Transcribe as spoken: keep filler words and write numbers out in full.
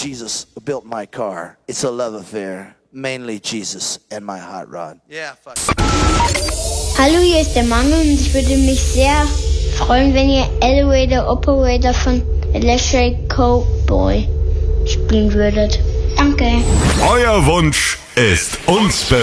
Jesus who built my car. It's a love affair. Mainly Jesus and my hot rod. Yeah, fuck. Hallo, hier ist der Manu und ich würde mich sehr freuen, wenn ihr Elevator Operator von Electric Cowboy spielen würdet. Danke. Euer Wunsch ist uns bewusst.